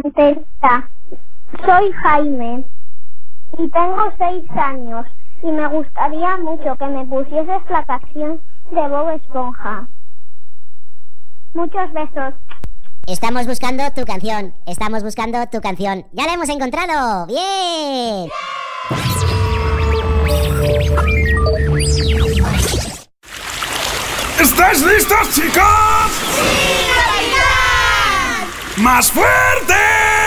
tontería. Soy Jaime y tengo 6 años y me gustaría mucho que me pusieses la canción de Bob Esponja. Muchos besos. Estamos buscando tu canción. ¡Ya la hemos encontrado! ¡Bien! ¿Estáis listos, chicos? ¡Sí, capitán! ¡Más fuerte!